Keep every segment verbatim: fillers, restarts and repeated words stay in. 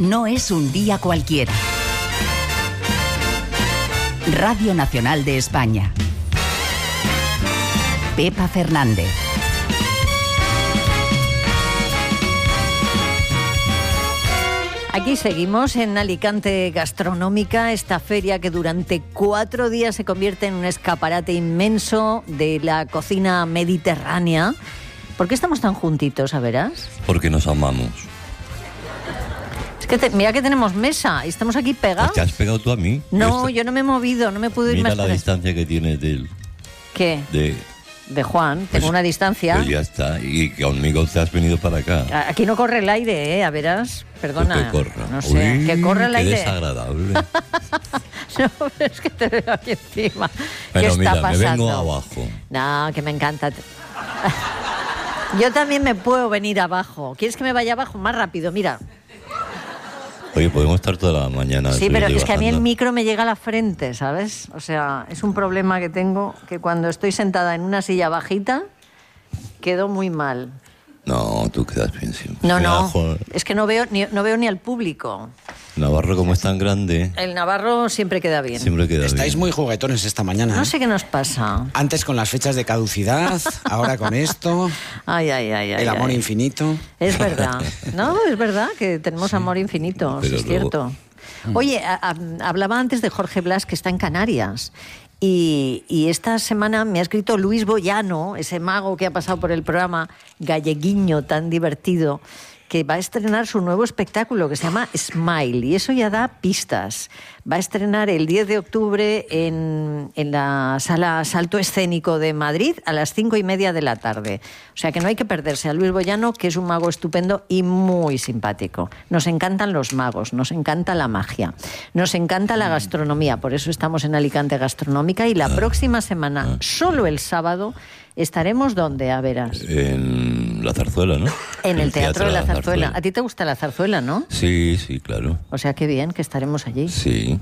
no es un día cualquiera. Radio Nacional de España. Pepa Fernández. Aquí seguimos en Alicante Gastronómica, esta feria que durante cuatro días se convierte en un escaparate inmenso de la cocina mediterránea. ¿Por qué estamos tan juntitos, a verás? Porque nos amamos. Es que te, mira que tenemos mesa y estamos aquí pegados. ¿Te has pegado tú a mí? No, Esta... yo no me he movido, no me puedo ir Mira más. la para... distancia que tienes de él. ¿Qué? De... De Juan, tengo pues, una distancia. Pues ya está, y conmigo te has venido para acá. Aquí no corre el aire, ¿eh? A verás, perdona. Pues que corra. No sé, Uy, que corre el qué aire. Qué desagradable. No, es que te veo aquí encima. Bueno, ¿Qué mira, está pasando? me vengo abajo. No, que me encanta. Yo también me puedo venir abajo. ¿Quieres que me vaya abajo? Más rápido, mira. Oye, podemos estar toda la mañana. Sí, pero es bajando. que a mí el micro me llega a la frente, ¿sabes? O sea, es un problema que tengo, que cuando estoy sentada en una silla bajita, quedo muy mal. No, tú quedas bien siempre. No, no, Abajo. Es que no veo ni, no veo ni al público. Navarro, como es tan grande... El Navarro siempre queda bien. Siempre queda Estáis bien. muy juguetones esta mañana. No ¿eh? sé qué nos pasa. Antes con las fechas de caducidad, ahora con esto. Ay, ay, ay, ay. El amor ay. infinito. Es verdad. No, es verdad que tenemos amor infinito, sí, es luego... cierto. Oye, a, a, hablaba antes de Jorge Blas, que está en Canarias. Y, y esta semana me ha escrito Luis Boyano, ese mago que ha pasado por el programa galleguiño tan divertido, que va a estrenar su nuevo espectáculo que se llama Smile, y eso ya da pistas. Va a estrenar el diez de octubre en, en la Sala Salto Escénico de Madrid a las cinco y media de la tarde. O sea que no hay que perderse a Luis Boyano, que es un mago estupendo y muy simpático. Nos encantan los magos, nos encanta la magia, nos encanta la gastronomía, por eso estamos en Alicante Gastronómica, y la ah, próxima semana, ah, solo el sábado, estaremos ¿dónde? A verás. En la Zarzuela, ¿no? En el, el Teatro, Teatro de la Zarzuela. Zarzuela. ¿A ti te gusta la zarzuela, no? Sí, sí, claro. O sea, qué bien que estaremos allí. Sí.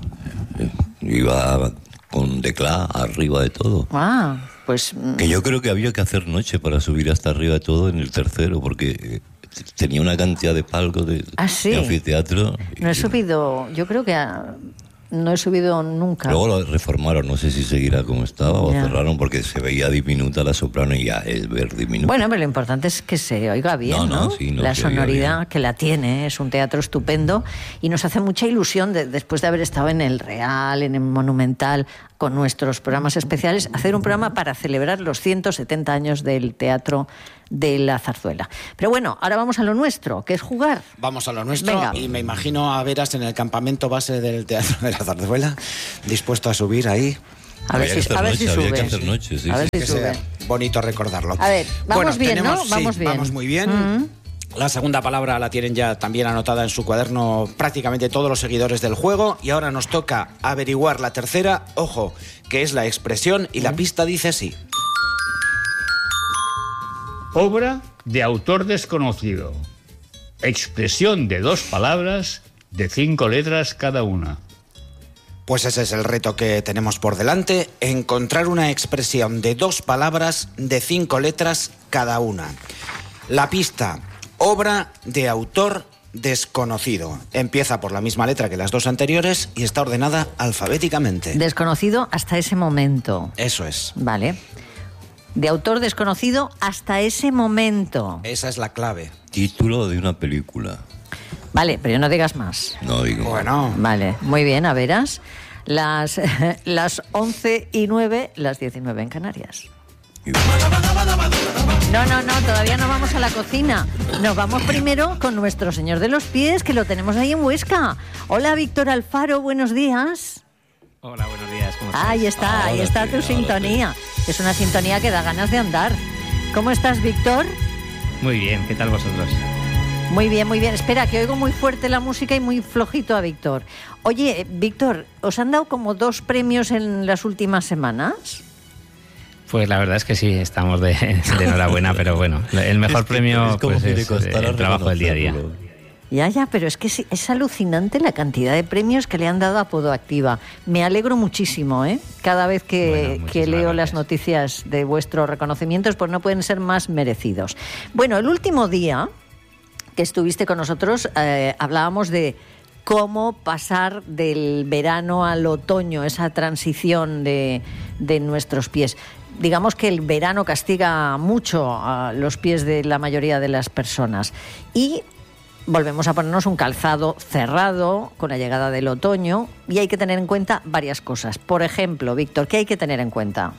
Iba con Declá arriba de todo. Ah, pues... Que yo creo que había que hacer noche para subir hasta arriba de todo en el tercero, porque tenía una cantidad de palcos de, ¿Ah, sí? de anfiteatro. No he subido, yo creo que... A... No he subido nunca. Luego lo reformaron, no sé si seguirá como estaba o ya. cerraron porque se veía diminuta la soprano y ya es ver diminuta. Bueno, pero lo importante es que se oiga bien, ¿no? no, no, sí, no la sonoridad bien. Que la tiene, es un teatro estupendo y nos hace mucha ilusión de, después de haber estado en el Real, en el Monumental, con nuestros programas especiales, hacer un programa para celebrar los ciento setenta años del Teatro de la Zarzuela. Pero bueno, ahora vamos a lo nuestro, que es jugar. Vamos a lo nuestro. Venga. Y me imagino a Veras en el campamento base del Teatro de la Zarzuela, dispuesto a subir ahí. A ver había si, que hacer a ver noche, si había sube. que hacer noche, sí, a ver sí. si Que sube. sea bonito recordarlo. A ver, vamos bueno, bien, tenemos, ¿no? Vamos sí, bien. Vamos muy bien. Mm. La segunda palabra la tienen ya también anotada en su cuaderno prácticamente todos los seguidores del juego. Y ahora nos toca averiguar la tercera. Ojo, que es la expresión y la pista dice así. Obra de autor desconocido. Expresión de dos palabras de cinco letras cada una. Pues ese es el reto que tenemos por delante, encontrar una expresión de dos palabras de cinco letras cada una. La pista, obra de autor desconocido. Empieza por la misma letra que las dos anteriores y está ordenada alfabéticamente. Desconocido hasta ese momento. Eso es. Vale. De autor desconocido hasta ese momento. Esa es la clave. Título de una película. Vale, pero no digas más. No digo. Bueno. Vale, muy bien, a veras. Las, las once y nueve, las diecinueve en Canarias. No, no, no, todavía no vamos a la cocina. Nos vamos primero con nuestro señor de los pies, que lo tenemos ahí en Huesca. Hola, Víctor Alfaro, buenos días. Hola, buenos días. ¿Cómo estás? Ahí está, ahí Ahora está sí, tu ahora sintonía. Es una sintonía que da ganas de andar. ¿Cómo estás, Víctor? Muy bien, ¿qué tal vosotros? Muy bien, muy bien. Espera, que oigo muy fuerte la música y muy flojito a Víctor. Oye, Víctor, ¿os han dado como dos premios en las últimas semanas? Pues la verdad es que sí, estamos de, de enhorabuena, pero bueno, el mejor Es que premio es como pues, si le es costara el trabajo del día a día. reconocerlo. Ya, ya, pero es que es, es alucinante la cantidad de premios que le han dado a Podoactiva. Me alegro muchísimo, ¿eh? Cada vez que, Bueno, que leo gracias. las noticias de vuestros reconocimientos, pues no pueden ser más merecidos. Bueno, el último día que estuviste con nosotros, eh, hablábamos de cómo pasar del verano al otoño, esa transición de, de nuestros pies. Digamos que el verano castiga mucho a los pies de la mayoría de las personas. Y volvemos a ponernos un calzado cerrado con la llegada del otoño, y hay que tener en cuenta varias cosas. Por ejemplo, Víctor, ¿qué hay que tener en cuenta?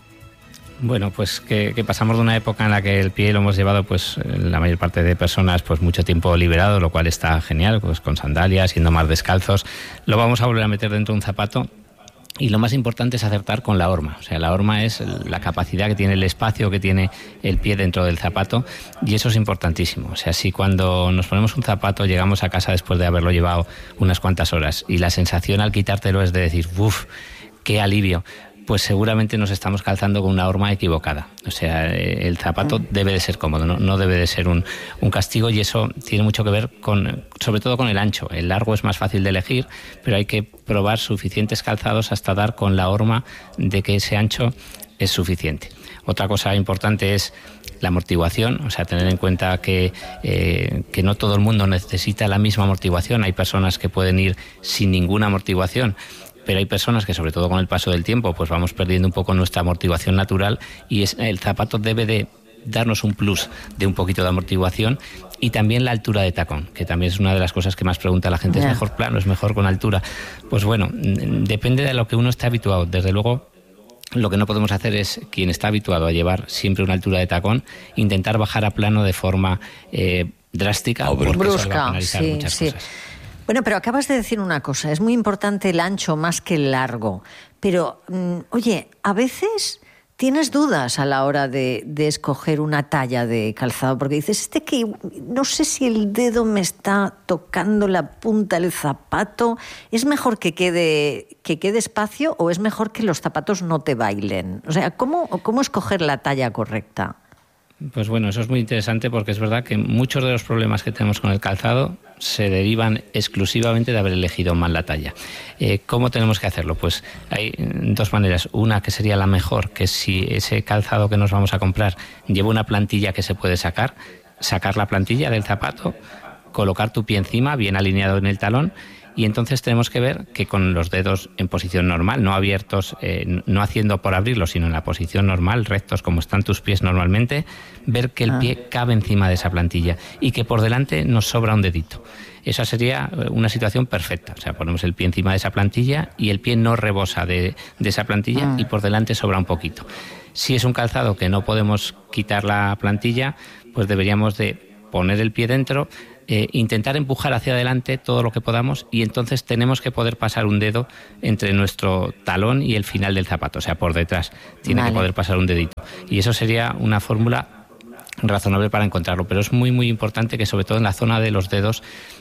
Bueno, pues que, que pasamos de una época en la que el pie lo hemos llevado, pues la mayor parte de personas, pues mucho tiempo liberado, lo cual está genial, pues con sandalias, siendo más descalzos. Lo vamos a volver a meter dentro de un zapato. Y lo más importante es acertar con la horma. O sea, la horma es la capacidad que tiene, el espacio que tiene el pie dentro del zapato, y eso es importantísimo. O sea, si cuando nos ponemos un zapato llegamos a casa después de haberlo llevado unas cuantas horas y la sensación al quitártelo es de decir, uff, qué alivio, pues seguramente nos estamos calzando con una horma equivocada. O sea, el zapato debe de ser cómodo, no, no debe de ser un, un castigo, y eso tiene mucho que ver con, sobre todo con el ancho. El largo es más fácil de elegir, pero hay que probar suficientes calzados hasta dar con la horma de que ese ancho es suficiente. Otra cosa importante es la amortiguación, o sea, tener en cuenta que, eh, que no todo el mundo necesita la misma amortiguación. Hay personas que pueden ir sin ninguna amortiguación, pero hay personas que, sobre todo con el paso del tiempo, pues vamos perdiendo un poco nuestra amortiguación natural, y es, el zapato debe de darnos un plus de un poquito de amortiguación, y también la altura de tacón, que también es una de las cosas que más pregunta la gente. Yeah. ¿Es mejor plano? ¿Es mejor con altura? Pues bueno, depende de lo que uno esté habituado. Desde luego, lo que no podemos hacer es, quien está habituado a llevar siempre una altura de tacón, intentar bajar a plano de forma eh, drástica, o porque brusca. Eso va a penalizar Sí, muchas sí. cosas. Bueno, pero acabas de decir una cosa, es muy importante el ancho más que el largo. Pero, mmm, oye, a veces tienes dudas a la hora de, de escoger una talla de calzado, porque dices, este que no sé si el dedo me está tocando la punta del zapato, ¿es mejor que quede, que quede espacio o es mejor que los zapatos no te bailen? O sea, ¿cómo, cómo escoger la talla correcta? Pues bueno, eso es muy interesante, porque es verdad que muchos de los problemas que tenemos con el calzado se derivan exclusivamente de haber elegido mal la talla. Eh, ¿Cómo tenemos que hacerlo? Pues hay dos maneras. Una, que sería la mejor, que si ese calzado que nos vamos a comprar lleva una plantilla que se puede sacar, sacar la plantilla del zapato, colocar tu pie encima, bien alineado en el talón, y entonces tenemos que ver que con los dedos en posición normal, no abiertos, eh, no haciendo por abrirlos, sino en la posición normal, rectos como están tus pies normalmente, ver que el ah. pie cabe encima de esa plantilla y que por delante nos sobra un dedito. Esa sería una situación perfecta. O sea, ponemos el pie encima de esa plantilla y el pie no rebosa de, de esa plantilla ah. y por delante sobra un poquito. Si es un calzado que no podemos quitar la plantilla, pues deberíamos de poner el pie dentro, Eh, intentar empujar hacia adelante todo lo que podamos, y entonces tenemos que poder pasar un dedo entre nuestro talón y el final del zapato, o sea, por detrás tiene vale. que poder pasar un dedito, y eso sería una fórmula razonable para encontrarlo, pero es muy muy importante que sobre todo en la zona de los dedos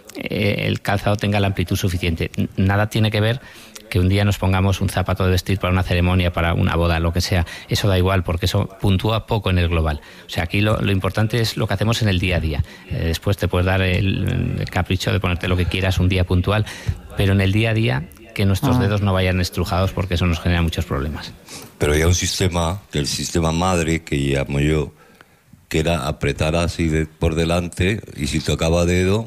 eh, el calzado tenga la amplitud suficiente. Nada tiene que ver que un día nos pongamos un zapato de vestir para una ceremonia, para una boda, lo que sea, eso da igual, porque eso puntúa poco en el global. O sea, aquí lo, lo importante es lo que hacemos en el día a día. Eh, después te puedes dar el, el capricho de ponerte lo que quieras un día puntual, pero en el día a día que nuestros ah. dedos no vayan estrujados, porque eso nos genera muchos problemas. Pero hay un sistema, el sistema madre, que llamo yo, que era apretar así de, por delante, y si tocaba dedo,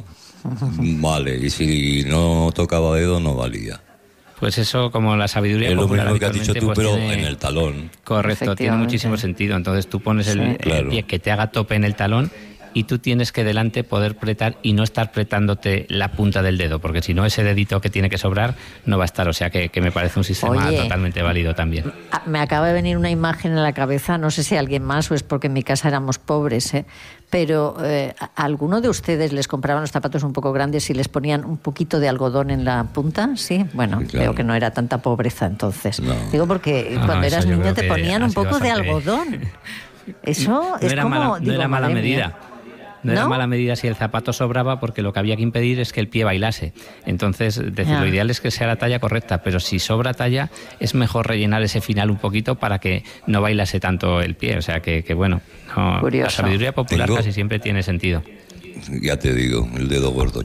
vale, y si no tocaba dedo, no valía. Pues eso, como la sabiduría es popular, lo mismo que has dicho tú, pues pero tiene... en el talón. Correcto, tiene muchísimo sentido. Entonces tú pones el, sí, claro. el pie que te haga tope en el talón, y tú tienes que delante poder apretar y no estar apretándote la punta del dedo, porque si no, ese dedito que tiene que sobrar no va a estar. O sea que, que me parece un sistema Oye, totalmente válido también. Me acaba de venir una imagen en la cabeza, no sé si alguien más o es porque en mi casa éramos pobres, ¿eh? Pero eh, ¿a alguno de ustedes les compraban los zapatos un poco grandes y les ponían un poquito de algodón en la punta? Sí, bueno, sí, claro. Veo que no era tanta pobreza entonces. No. Digo porque no, cuando no, eras niño te ponían un poco bastante... de algodón. Eso no es era como... Mala, no digo, era mala medida. Mía. No, ¿No? era mala medida si el zapato sobraba, porque lo que había que impedir es que el pie bailase. Entonces, decir, yeah. lo ideal es que sea la talla correcta, pero si sobra talla, es mejor rellenar ese final un poquito para que no bailase tanto el pie. O sea que, que bueno, no, la sabiduría popular Tengo, casi siempre tiene sentido. Ya te digo, el dedo gordo.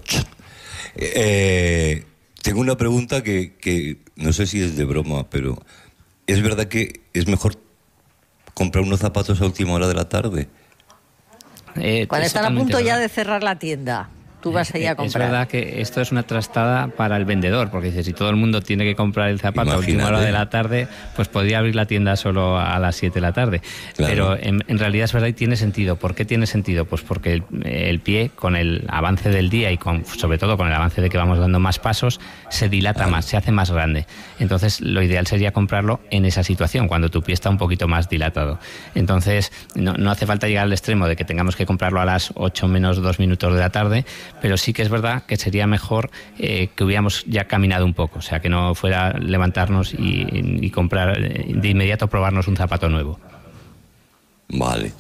Eh, tengo una pregunta que, que no sé si es de broma, pero ¿es verdad que es mejor comprar unos zapatos a última hora de la tarde? Eh, Cuando es están a totalmente punto ya verdad. de cerrar la tienda, tú vas ahí a comprar. Es verdad que esto es una trastada para el vendedor, porque dice, si todo el mundo tiene que comprar el zapato Imagínate. a última hora de la tarde, pues podría abrir la tienda solo a las siete de la tarde. Claro. Pero en, en realidad es verdad y tiene sentido. ¿Por qué tiene sentido? Pues porque el, el pie, con el avance del día y con, sobre todo con el avance de que vamos dando más pasos, se dilata más, se hace más grande. Entonces, lo ideal sería comprarlo en esa situación, cuando tu pie está un poquito más dilatado. Entonces, no, no hace falta llegar al extremo de que tengamos que comprarlo a las ocho menos dos minutos de la tarde, pero sí que es verdad que sería mejor eh, que hubiéramos ya caminado un poco, o sea, que no fuera levantarnos y, y comprar, de inmediato probarnos un zapato nuevo. Vale.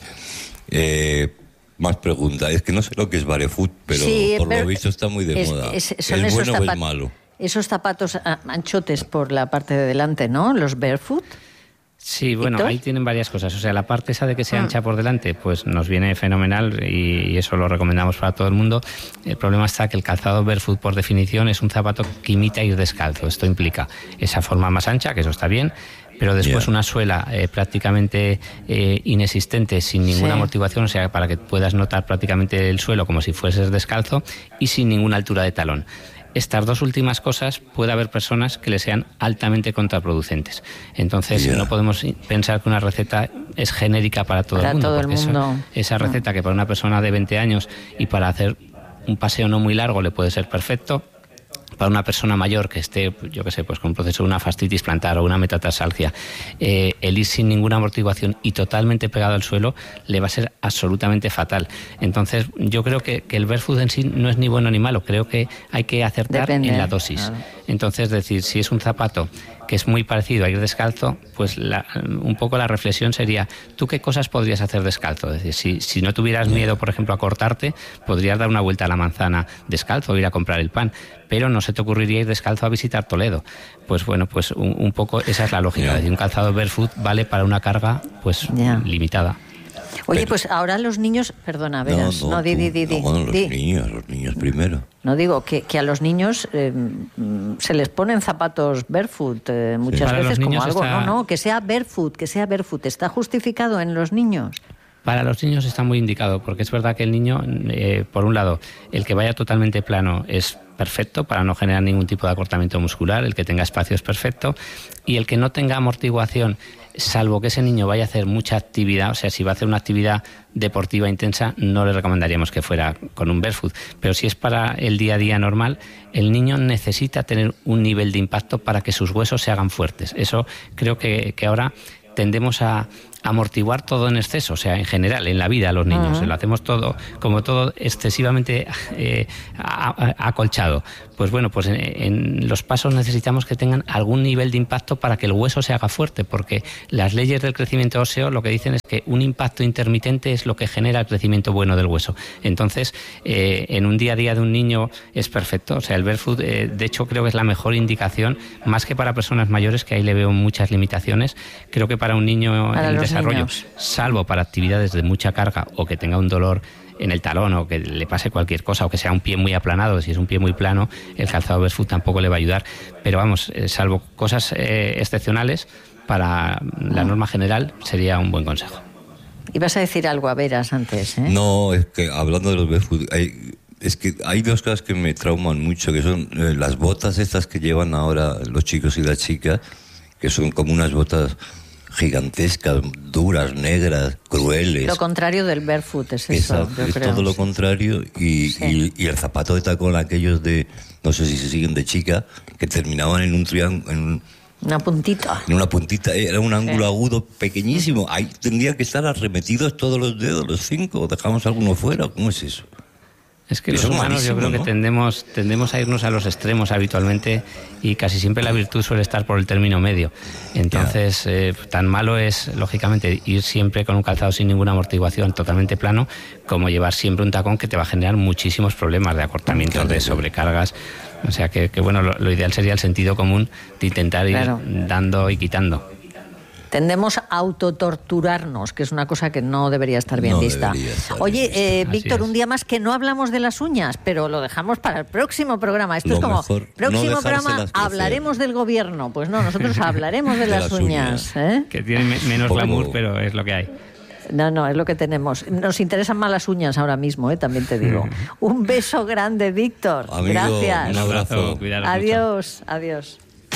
Eh, más preguntas. Es que no sé lo que es barefoot, pero Sí, por pero lo visto está muy de es- moda. es- ¿Es, son esos bueno o zapat- es malo? Esos zapatos ah, anchotes por la parte de delante, ¿no? Los barefoot. Sí, bueno, ¿Víctor? ahí tienen varias cosas. O sea, la parte esa de que sea ancha por delante, pues nos viene fenomenal y, y eso lo recomendamos para todo el mundo. El problema está que el calzado barefoot, por definición, es un zapato que imita ir descalzo. Esto implica esa forma más ancha, que eso está bien, pero después Yeah. una suela eh, prácticamente eh, inexistente, sin ninguna Sí. amortiguación, o sea, para que puedas notar prácticamente el suelo como si fueses descalzo y sin ninguna altura de talón. Estas dos últimas cosas puede haber personas que le sean altamente contraproducentes. Entonces, Yeah. no podemos pensar que una receta es genérica para todo Para el mundo. todo el porque esa- mundo. Esa, receta que para una persona de veinte años y para hacer un paseo no muy largo le puede ser perfecto, para una persona mayor que esté, yo qué sé, pues con un proceso de una fascitis plantar o una metatarsalgia, eh, el ir sin ninguna amortiguación y totalmente pegado al suelo le va a ser absolutamente fatal. Entonces, yo creo que, que el barefoot en sí no es ni bueno ni malo, creo que hay que acertar Depende, en la dosis. claro. Entonces, es decir, si es un zapato que es muy parecido a ir descalzo, pues la- un poco la reflexión sería, ¿tú qué cosas podrías hacer descalzo? Es decir, si, si no tuvieras miedo, por ejemplo, a cortarte, podrías dar una vuelta a la manzana descalzo o ir a comprar el pan, pero no se te ocurriría ir descalzo a visitar Toledo. Pues bueno, pues un, un poco esa es la lógica. Ya. Es decir, un calzado barefoot vale para una carga pues Ya. limitada. Oye, Pero- pues ahora los niños, perdona, verás, no, di, tú- di, di, di, no, bueno, los di. niños, los niños primero. No digo que, que a los niños eh, mm, se les ponen zapatos barefoot eh, muchas Para los veces como niños algo, está- no, no, que sea barefoot, que sea barefoot, ¿está justificado en los niños? Para los niños está muy indicado, porque es verdad que el niño, eh, por un lado, el que vaya totalmente plano es perfecto para no generar ningún tipo de acortamiento muscular, el que tenga espacio es perfecto, y el que no tenga amortiguación, salvo que ese niño vaya a hacer mucha actividad, o sea, si va a hacer una actividad deportiva intensa, no le recomendaríamos que fuera con un barefoot. Pero si es para el día a día normal, el niño necesita tener un nivel de impacto para que sus huesos se hagan fuertes. Eso creo que, que ahora tendemos a amortiguar todo en exceso, o sea, en general, en la vida los niños, Uh-huh. lo hacemos todo, como todo excesivamente eh, a- a- acolchado. Pues bueno, pues en, en los pasos necesitamos que tengan algún nivel de impacto para que el hueso se haga fuerte, porque las leyes del crecimiento óseo lo que dicen es que un impacto intermitente es lo que genera el crecimiento bueno del hueso. Entonces, eh, en un día a día de un niño es perfecto, o sea, el barefoot, eh, de hecho, creo que es la mejor indicación, más que para personas mayores, que ahí le veo muchas limitaciones, creo que para un niño Para en los desarrollo, niños. salvo para actividades de mucha carga o que tenga un dolor en el talón o que le pase cualquier cosa o que sea un pie muy aplanado, si es un pie muy plano, el calzado barefoot tampoco le va a ayudar. Pero vamos, eh, salvo cosas eh, excepcionales, para la norma general sería un buen consejo. Ibas a decir algo a veras antes, ¿eh? No, es que hablando de los barefoot, hay, es que hay dos cosas que me trauman mucho, que son eh, las botas estas que llevan ahora los chicos y las chicas, que son como unas botas gigantescas, duras, negras, crueles. Lo contrario del barefoot es eso, Exacto, yo es creo. todo lo contrario. Y, Sí. y, y el zapato de tacón, aquellos de, no sé si se siguen de chica, que terminaban en un triángulo, en, un- Una puntita. en una puntita, era un ángulo Sí. agudo pequeñísimo. Ahí tendrían que estar arremetidos todos los dedos, los cinco, o dejamos alguno fuera. ¿Cómo es eso? Es que Eso los es humanos yo malísimo, creo que ¿no? tendemos, tendemos a irnos a los extremos habitualmente y casi siempre la virtud suele estar por el término medio. Entonces, eh, tan malo es, lógicamente, ir siempre con un calzado sin ninguna amortiguación, totalmente plano, como llevar siempre un tacón que te va a generar muchísimos problemas de acortamiento, Claro, de claro. sobrecargas. O sea que, que bueno, lo, lo ideal sería el sentido común de intentar ir Claro. dando y quitando. Tendemos a autotorturarnos, que es una cosa que no debería estar bien No vista. debería estar bien Oye, vista. eh, Así Víctor, es. un día más que no hablamos de las uñas, pero lo dejamos para el próximo programa. Esto Lo es como, mejor, no próximo dejárselas programa crecer. hablaremos del gobierno. Pues no, nosotros hablaremos de, De las, las uñas. uñas. ¿eh? Que tiene me- menos Poco- glamour, pero es lo que hay. No, no, es lo que tenemos. Nos interesan más las uñas ahora mismo, ¿eh? También te digo. Un beso grande, Víctor. Amigo, gracias. un abrazo. Cuidaros Adiós, mucho. adiós.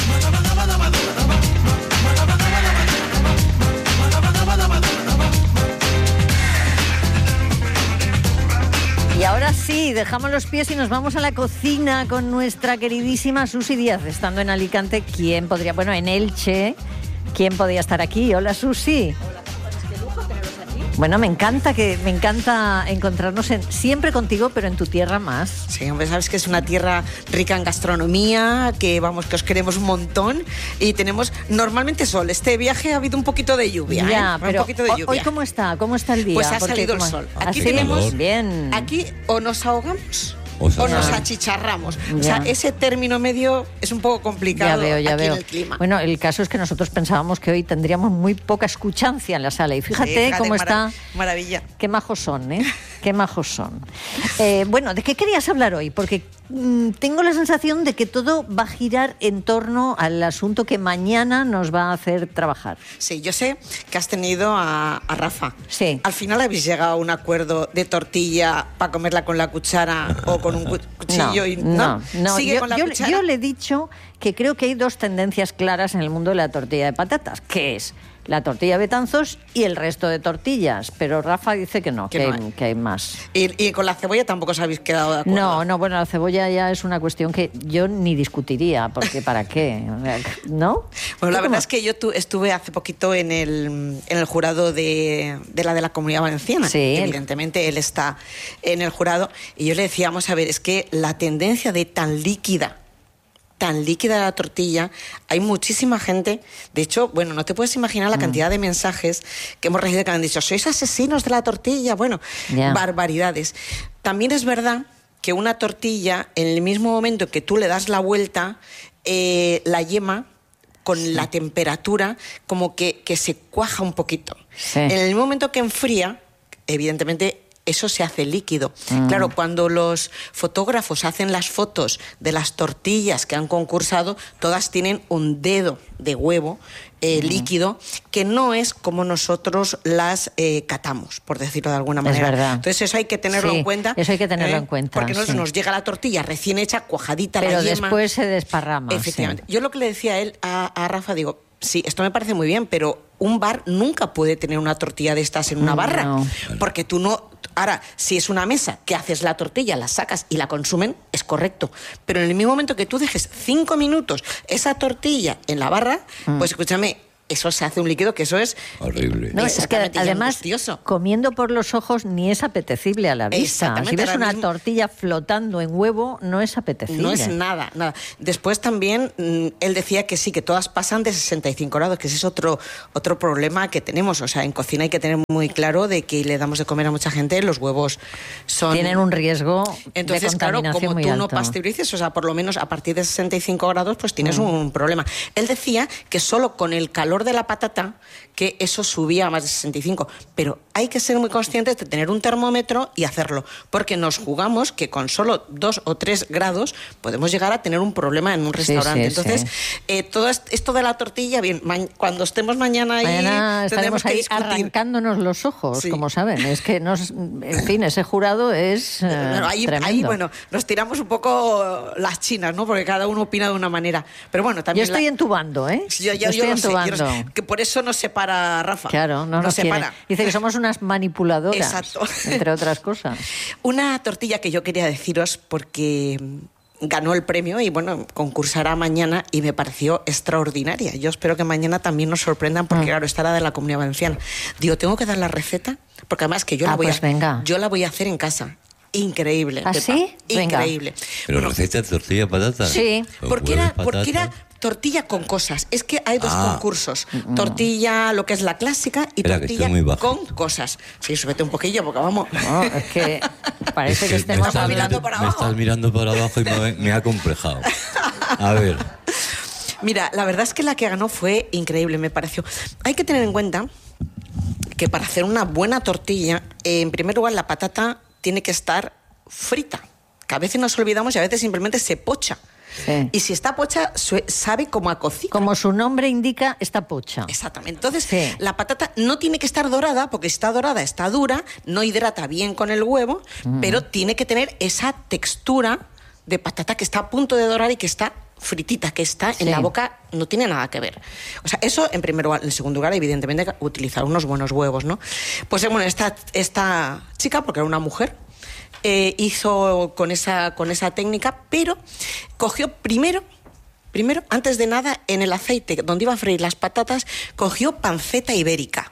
Y ahora sí, dejamos los pies y nos vamos a la cocina con nuestra queridísima Susi Díaz. Estando en Alicante, ¿quién podría...? Bueno, en Elche, ¿quién podría estar aquí? Hola, Susi. Hola, qué lujo teneros aquí. Bueno, me encanta que me encanta encontrarnos en, siempre contigo, pero en tu tierra más. Sí, hombre, sabes que es una tierra rica en gastronomía, que vamos, que os queremos un montón y tenemos normalmente sol. Este viaje ha habido un poquito de lluvia, Ya, ¿eh? pero un poquito de lluvia. hoy ¿cómo está? ¿Cómo está el día? Pues ha Porque salido el como- sol. ¿Ah, Aquí sí? tenemos- Bien. Aquí o nos ahogamos O sea, o nos ya. achicharramos. Ya. O sea, ese término medio es un poco Ya complicado veo, ya aquí veo. en el clima. Bueno, el caso es que nosotros pensábamos que hoy tendríamos muy poca escuchancia en la sala y fíjate, Sí, fíjate, cómo marav- está. Maravilla. Qué majos son, ¿eh? Qué majos son. Eh, bueno, ¿de qué querías hablar hoy? Porque mm, tengo la sensación de que todo va a girar en torno al asunto que mañana nos va a hacer trabajar. Sí, yo sé que has tenido a, a Rafa. Sí. Al final habéis llegado a un acuerdo de tortilla para comerla con la cuchara o con un cu- cuchillo. No, y, no, no. Sigue Yo, con la yo- cuchara. yo le he dicho que creo que hay dos tendencias claras en el mundo de la tortilla de patatas, que es la tortilla de Betanzos y el resto de tortillas. Pero Rafa dice que no, que, Que no hay, hay. que hay más. Y, y con la cebolla tampoco os habéis quedado de acuerdo. No, no, bueno, la cebolla ya es una cuestión que yo ni discutiría, porque ¿para qué? O sea, ¿no? Bueno, la ¿Tú verdad cómo? es que yo tu- estuve hace poquito en el, en el jurado de, de la de la Comunidad Valenciana. Sí. Evidentemente, él está en el jurado. Y yo le decía, vamos a ver, es que la tendencia de tan líquida, tan líquida la tortilla, hay muchísima gente. De hecho, bueno, no te puedes imaginar la cantidad de mensajes que hemos recibido que han dicho, sois asesinos de la tortilla. Bueno, Ya. barbaridades. También es verdad que una tortilla, en el mismo momento que tú le das la vuelta, eh, la yema, con la temperatura, como que, que se cuaja un poquito. Sí. En el momento que enfría, evidentemente eso se hace líquido. Mm. Claro, cuando los fotógrafos hacen las fotos de las tortillas que han concursado, todas tienen un dedo de huevo eh, Mm. líquido, que no es como nosotros las eh, catamos, por decirlo de alguna Es manera. verdad. Entonces eso hay que tenerlo Sí, en cuenta. eso hay que tenerlo ¿eh? en cuenta, Porque nosotros sí. nos llega la tortilla recién hecha, cuajadita, Pero la yema. después se desparrama. sí. Efectivamente. Yo lo que le decía a él, a, a Rafa, digo, sí, esto me parece muy bien, pero un bar nunca puede tener una tortilla de estas en una No. barra. Porque tú no... Ahora, si es una mesa que haces la tortilla, la sacas y la consumen, es correcto. Pero en el mismo momento que tú dejes cinco minutos esa tortilla en la barra, Mm. pues escúchame, eso se hace un líquido que eso es... Horrible. No, es que Exactamente, y además, angustioso. comiendo por los ojos ni es apetecible a la vista. Exactamente, Si ves ahora una mismo- tortilla flotando en huevo, no es apetecible. No es nada, nada. Después también mm, él decía que sí, que todas pasan de sesenta y cinco grados, que ese es otro, otro problema que tenemos. O sea, en cocina hay que tener muy claro de que le damos de comer a mucha gente, los huevos son... Tienen un riesgo Entonces, de claro, contaminación como muy tú alto. no pasteurices, o sea, por lo menos a partir de sesenta y cinco grados, pues tienes Mm. un problema. Él decía que solo con el calor de la patata, que eso subía a más de sesenta y cinco. Pero hay que ser muy conscientes de tener un termómetro y hacerlo, porque nos jugamos que con solo dos o tres grados podemos llegar a tener un problema en un Sí, restaurante. sí, Entonces, sí. eh, todo est- esto de la tortilla, bien, ma- cuando estemos mañana ahí, Mañana tendremos estaremos que ahí discutir. arrancándonos los ojos, Sí. como saben. Es que, nos, en fin, ese jurado es eh, Bueno, ahí, tremendo. ahí, bueno, nos tiramos un poco las chinas, ¿no? Porque cada uno opina de una manera. Pero bueno, Yo también... estoy la- en tu bando, ¿eh? Yo, yo- yo estoy lo en sé, tu yo bando. lo sé, que por eso nos separa Rafa. Claro, no nos nos quiere. separa. Dice que somos unas manipuladoras, Exacto. entre otras cosas. Una tortilla que yo quería deciros porque ganó el premio y bueno, concursará mañana y me pareció extraordinaria. Yo espero que mañana también nos sorprendan porque Mm. claro, estará de la Comunidad Valenciana. Digo, tengo que dar la receta porque además que yo Ah, la voy pues a venga. yo la voy a hacer en casa. Increíble. ¿Ah, Pepa. sí? Venga. Increíble. Pero Bueno, receta de tortilla de patata. Sí. Con porque huevos, era, porque era patata. tortilla con cosas. Es que hay dos Ah. concursos. Tortilla, lo que es la clásica, y Espera, que tortilla estoy muy bajo. con cosas. Sí, súbete un poquillo porque vamos. No, es que parece Es que que me estemos estás, mirando hablando... para me abajo. estás mirando para abajo y me, me ha complejado. A ver, Mira, la verdad es que la que ganó fue increíble, me pareció. Hay que tener en cuenta que para hacer una buena tortilla, eh, en primer lugar, la patata tiene que estar frita. Que a veces nos olvidamos y a veces simplemente se pocha. Sí. Y si está pocha, sabe como a cocido. Como su nombre indica, está pocha. Exactamente. Entonces, Sí. la patata no tiene que estar dorada, porque si está dorada está dura, no hidrata bien con el huevo, mm. pero tiene que tener esa textura de patata que está a punto de dorar y que está fritita, que está Sí. en la boca, no tiene nada que ver. O sea, eso en primer lugar. En segundo lugar, evidentemente, utilizar unos buenos huevos, ¿no? Pues bueno, esta, esta chica, porque era una mujer, eh, hizo con esa, con esa técnica, pero cogió primero, primero, antes de nada, en el aceite donde iba a freír las patatas, cogió panceta ibérica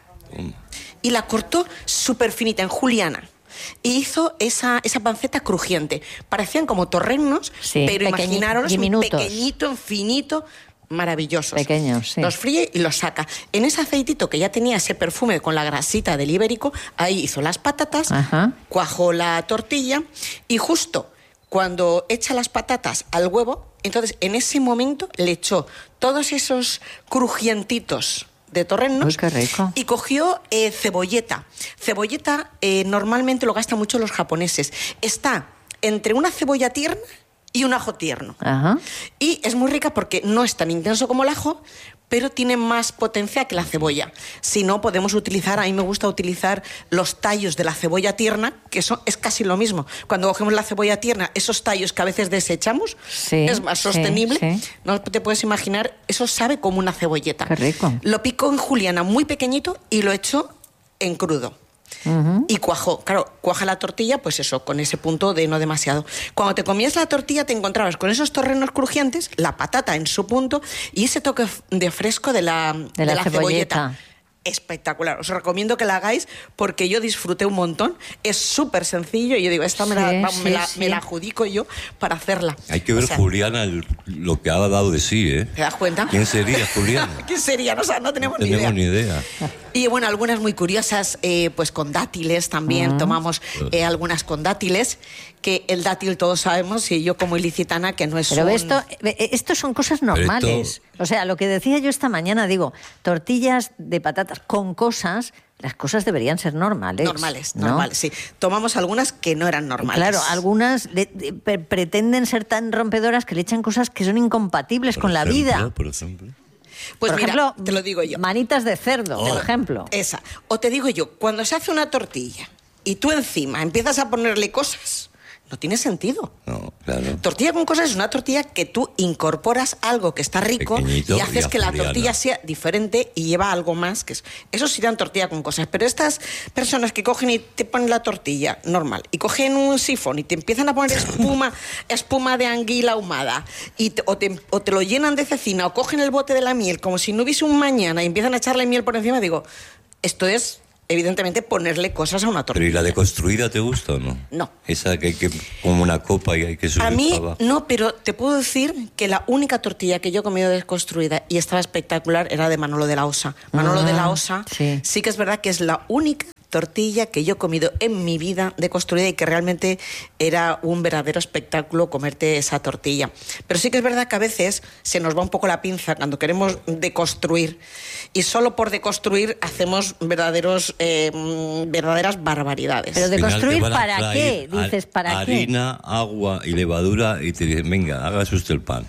y la cortó súper finita, en juliana. Y hizo esa, esa panceta crujiente. Parecían como torrenos, Sí, pero pequeñi- imaginaros un diminutos. pequeñito, finito, maravillosos. Pequeños, sí. Los fríe y los saca. En ese aceitito que ya tenía ese perfume con la grasita del ibérico, ahí hizo las patatas, Ajá. cuajó la tortilla y justo cuando echa las patatas al huevo, entonces en ese momento le echó todos esos crujientitos de torrenos. Uy, qué rico. Y cogió eh, cebolleta. Cebolleta eh, normalmente lo gastan mucho los japoneses. Está entre una cebolla tierna y un ajo tierno. Ajá. Y es muy rica porque no es tan intenso como el ajo, pero tiene más potencia que la cebolla. Si no, podemos utilizar, a mí me gusta utilizar los tallos de la cebolla tierna, que son, es casi lo mismo. Cuando cogemos la cebolla tierna, esos tallos que a veces desechamos, Sí, es más sí, sostenible. sí. No te puedes imaginar, eso sabe como una cebolleta. Qué rico. Lo picó en juliana muy pequeñito y lo echó en crudo. Ujú. Y cuajó, claro, cuaja la tortilla, pues eso, con ese punto de no demasiado. Cuando te comías la tortilla te encontrabas con esos torrenos crujientes, la patata en su punto y ese toque de fresco de la, De la cebolleta. Espectacular, os recomiendo que la hagáis porque yo disfruté un montón, es súper sencillo y yo digo, esta me, la, Sí, vamos, me, sí, la, sí. me la adjudico yo para hacerla. Hay que ver, O sea, Juliana, el- lo que ha dado de sí, ¿eh? ¿Te das cuenta? ¿Quién sería Juliana? ¿Qué sería? No, o sea, no tenemos, No tenemos ni ni idea. idea. Y bueno, algunas muy curiosas, eh, pues con dátiles también, tomamos eh, algunas con dátiles, que el dátil todos sabemos, y yo como ilicitana, que no es Pero un... esto, eh, esto son cosas normales. O sea, lo que decía yo esta mañana, digo, tortillas de patatas con cosas, las cosas deberían ser normales. Normales, ¿no? normales, sí. Tomamos algunas que no eran normales. Claro, algunas de- de- pre- pretenden ser tan rompedoras que le echan cosas que son incompatibles Por con la ejemplo, vida. Por ejemplo. Pues por mira, ejemplo, te lo digo yo. manitas de cerdo, por Oh. ejemplo. Esa. O te digo yo, cuando se hace una tortilla y tú encima empiezas a ponerle cosas, no tiene sentido. No, claro. Tortilla con cosas es una tortilla que tú incorporas algo que está rico Pequeñito y haces y que la asturiano. tortilla sea diferente y lleva algo más. Que es, eso sería tortilla con cosas. Pero estas personas que cogen y te ponen la tortilla normal y cogen un sifón y te empiezan a poner espuma, espuma de anguila ahumada y te- o, te, o te lo llenan de cecina o cogen el bote de la miel como si no hubiese un mañana y empiezan a echarle miel por encima, digo, esto es evidentemente ponerle cosas a una Pero tortilla. ¿y la deconstruida te gusta o no? No. Esa que hay que, como una copa y hay que subir A mí para abajo. no, pero te puedo decir que la única tortilla que yo he comido desconstruida y estaba espectacular era de Manolo de la Osa. Manolo Ah, de la Osa sí. sí que es verdad que es la única tortilla que yo he comido en mi vida deconstruida y que realmente era un verdadero espectáculo comerte esa tortilla. Pero sí que es verdad que a veces se nos va un poco la pinza cuando queremos deconstruir y solo por deconstruir hacemos verdaderos, eh, mm, verdaderas barbaridades. Pero de Al final te construir, van a ¿para traer qué? Dices, ¿para qué? harina, agua y levadura y te dicen, venga, hágase usted el pan.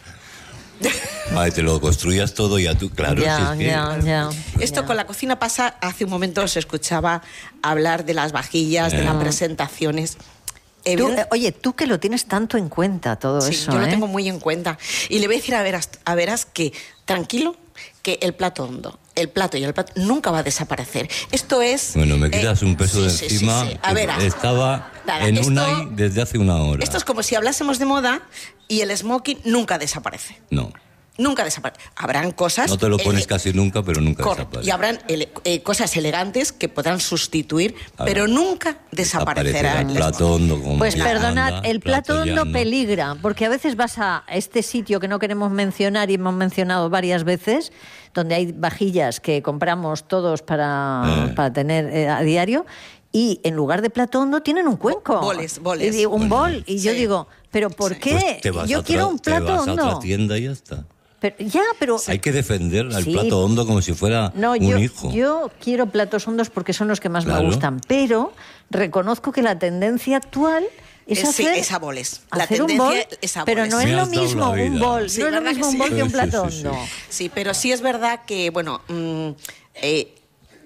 Vale, te lo construyas todo y a tú, claro. Ya, si es que- ya, ya. Esto Ya. con la cocina pasa, hace un momento se escuchaba hablar de las vajillas, de Eh. las presentaciones. Tú, Evident- eh, oye, tú que lo tienes tanto en cuenta todo Sí, eso, yo lo ¿eh? tengo muy en cuenta. Y le voy a decir a Veras, a Veras que, tranquilo, que el plato hondo, el plato y el plato nunca va a desaparecer. Esto es... Bueno, me eh, quitas un peso sí, de sí, sí, encima. sí. A que Veras. Estaba Nada, en esto- una desde hace una hora. Esto es como si hablásemos de moda y el smoking nunca desaparece. No, Nunca desaparece. Habrán cosas... no te lo pones ele- casi nunca, pero nunca Correcto. desaparece. Y habrán ele- eh, cosas elegantes que podrán sustituir, A pero ver. nunca desaparecerá. Aparecerá el el plato hondo con Pues vianda, perdonad, el plato hondo llano. peligra, porque a veces vas a este sitio que no queremos mencionar y hemos mencionado varias veces, donde hay vajillas que compramos todos para, Eh. para tener eh, a diario, y en lugar de plato hondo tienen un cuenco. Boles, boles. Y digo, un Bueno, bol. Y yo sí. digo, ¿pero por Sí. qué? Pues te vas yo a otra- quiero un plato te vas a hondo. otra tienda y ya está. Pero, ya, pero... Hay que defender al Sí. plato hondo como si fuera No, un yo, hijo. yo quiero platos hondos porque son los que más me Claro. gustan, pero reconozco que la tendencia actual Es Es, sí, hacer- es a boles. La hacer un tendencia bol, es a pero boles. no es Me lo has dado mismo la un vida. bol, Sí, no es lo ¿verdad que mismo un sí? bol que un Sí, sí, plato sí, sí. hondo. Sí, pero sí es verdad que, bueno, mmm, eh,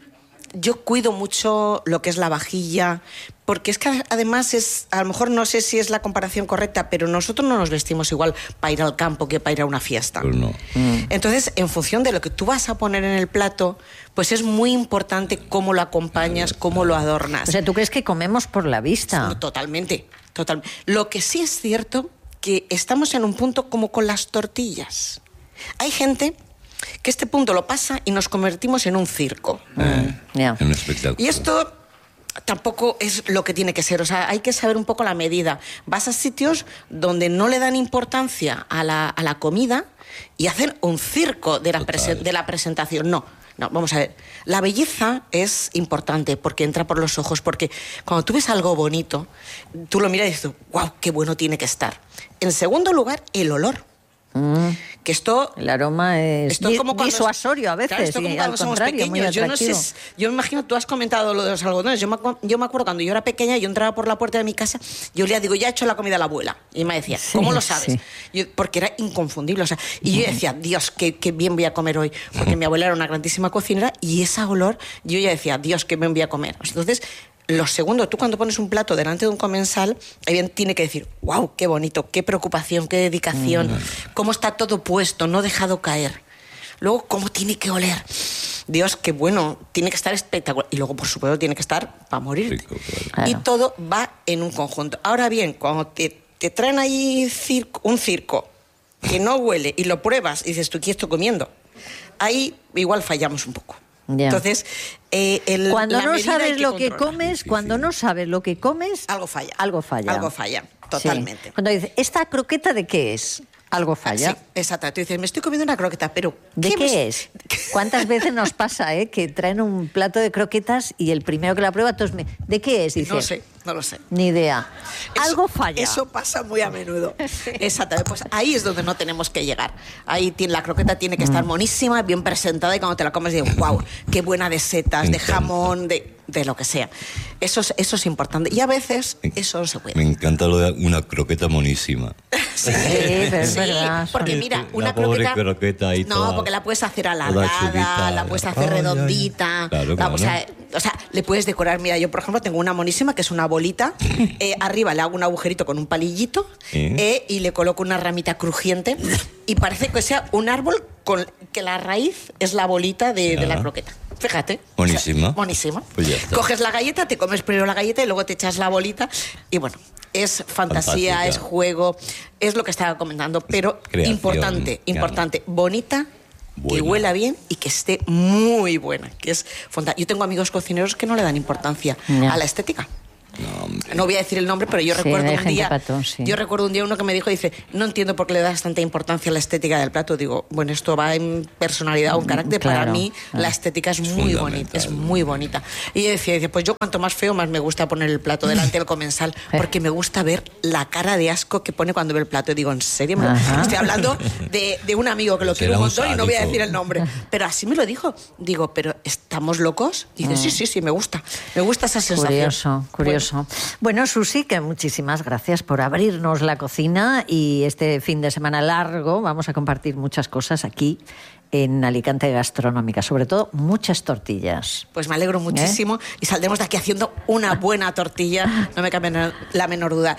yo cuido mucho lo que es la vajilla, porque es que además es, a lo mejor no sé si es la comparación correcta, pero nosotros no nos vestimos igual para ir al campo que para ir a una fiesta. Pues no. Entonces, en función de lo que tú vas a poner en el plato, pues es muy importante cómo lo acompañas, cómo lo adornas. O sea, ¿tú crees que comemos por la vista? No, totalmente, totalmente. Lo que sí es cierto que estamos en un punto como con las tortillas. Hay gente que este punto lo pasa y nos convertimos en un circo. Eh, ya. En un espectáculo. Y esto tampoco es lo que tiene que ser. O sea, hay que saber un poco la medida. Vas a sitios donde no le dan importancia a la, a la comida y hacen un circo de la, presen- de la presentación. No, no, vamos a ver. La belleza es importante porque entra por los ojos, porque cuando tú ves algo bonito, tú lo miras y dices, wow, qué bueno tiene que estar. En segundo lugar, el olor. Mm. Que esto... El aroma es Esto es como cuando- disuasorio a veces, Claro, esto y como al cuando somos contrario, muy pequeños. Yo no sé, atractivo. si- yo me imagino, tú has comentado lo de los algodones. Yo me, acu- yo me acuerdo cuando yo era pequeña, yo entraba por la puerta de mi casa, yo le digo, ya he hecho la comida a la abuela. Y me decía, Sí, ¿cómo lo sabes? sí. Yo- porque era inconfundible. O sea, y yo decía, Dios, qué, qué bien voy a comer hoy. Porque mi abuela era una grandísima cocinera y ese olor, yo ya decía, Dios, qué bien voy a comer. Entonces, lo segundo, tú cuando pones un plato delante de un comensal, alguien tiene que decir, wow, qué bonito, qué preocupación, qué dedicación, cómo está todo puesto, no dejado caer. Luego, cómo tiene que oler. Dios, qué bueno, tiene que estar espectacular. Y luego, por supuesto, tiene que estar para morir. Rico, claro. Claro. Y todo va en un conjunto. Ahora bien, cuando te, te traen ahí circo- un circo que no huele y lo pruebas y dices, ¿tú qué estoy comiendo? Ahí igual fallamos un poco. Ya. Entonces, eh, el, Cuando la no medida hay sabes lo que controlar. comes, cuando no sabes lo que comes, Algo falla. Algo falla. Algo falla, Sí. totalmente. Cuando dices, ¿esta croqueta de qué es? Algo falla. Sí, exacto. Tú dices, me estoy comiendo una croqueta, pero ¿De qué, me- es? ¿Cuántas veces nos pasa, eh, que traen un plato de croquetas y el primero que la prueba, todos me... ¿de qué es? Dice, No sé, no lo sé. ni idea. Eso- Algo falla. Eso pasa muy a menudo. Exactamente. Pues ahí es donde no tenemos que llegar. Ahí tiene, la croqueta tiene que estar Mm. monísima, bien presentada y cuando te la comes digo, wow, qué buena de setas, Me de encanta. jamón, de, de lo que sea. Eso es, eso es importante. Y a veces eso no se puede. Me encanta lo de una croqueta monísima. Sí, pero es sí, verdad, porque son- mira, La una pobre croqueta, croqueta ahí no, toda- porque la puedes hacer toda alargada, chulita. la puedes hacer Ay, ay, ay. redondita, Claro, la- claro. o sea, o sea, le puedes decorar. Mira, yo por ejemplo tengo una monísima que es una bolita, eh, arriba le hago un agujerito con un palillito ¿Eh? eh, y le coloco una ramita crujiente y parece que sea un árbol con que la raíz es la bolita de, de la Ya. croqueta. Fíjate. Buenísima. O sea, buenísima. Pues ya está. Coges la galleta, te comes primero la galleta y luego te echas la bolita y bueno, es fantasía, Fantástica. es juego, es lo que estaba comentando, pero Creación, importante, claro. importante, bonita, que Buena. huela bien y que esté muy buena, que es fanta- Yo tengo amigos cocineros que no le dan importancia Ya. a la estética. No, hombre. No voy a decir el nombre, pero yo Sí, recuerdo hay un gente día, patón, sí. yo recuerdo un día uno que me dijo, dice, no entiendo por qué le das tanta importancia a la estética del plato. Digo, bueno, esto va en personalidad o en carácter. Para Claro, mí claro. la estética es, Es muy bonita, fundamental. es muy bonita. Y yo decía, dice, pues yo cuanto más feo, más me gusta poner el plato delante del comensal, porque me gusta ver la cara de asco que pone cuando ve el plato. Y digo, ¿en serio? Me lo-?" Ajá. Estoy hablando de, de un amigo que lo quiero Será un un montón y no voy a sádico. decir el nombre. Pero así me lo dijo. Digo, ¿pero estamos locos? Dice, sí, sí, sí, me gusta. Me gusta esa sensación. Curioso, curioso. Bueno, Susi, que muchísimas gracias por abrirnos la cocina y este fin de semana largo vamos a compartir muchas cosas aquí en Alicante Gastronómica, sobre todo muchas tortillas. Pues me alegro muchísimo y saldremos de aquí haciendo una buena tortilla, no me cabe na- la menor duda.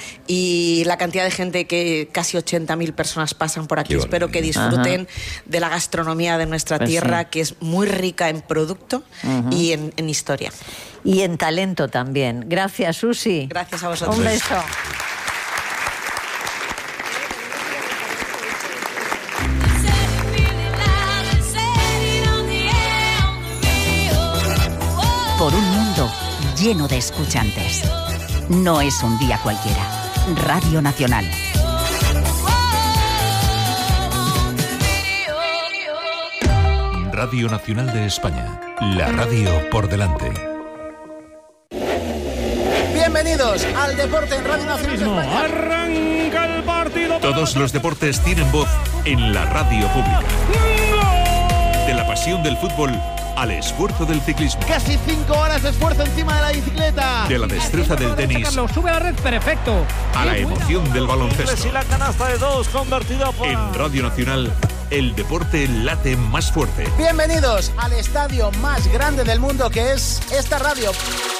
Y la cantidad de gente que casi ochenta mil personas pasan por aquí, Qué espero que barbaridad. disfruten de la gastronomía de nuestra Pues tierra, sí. que es muy rica en producto y en, en historia. Y en talento también. Gracias, Susi. Gracias a vosotros. Un beso. Por un mundo lleno de escuchantes. No es un día cualquiera. Radio Nacional. Radio Nacional de España. La radio por delante. Bienvenidos al Deporte en Radio Nacional de España. Arranca el partido. Todos los deportes tienen voz en la radio pública. De la pasión del fútbol al esfuerzo del ciclismo. Casi cinco horas de esfuerzo encima de la bicicleta. De la destreza del tenis. Carlos, sube a la red, perfecto. A la emoción del baloncesto. Y la canasta de dos convertida por... En Radio Nacional, el deporte late más fuerte. Bienvenidos al estadio más grande del mundo, que es esta radio.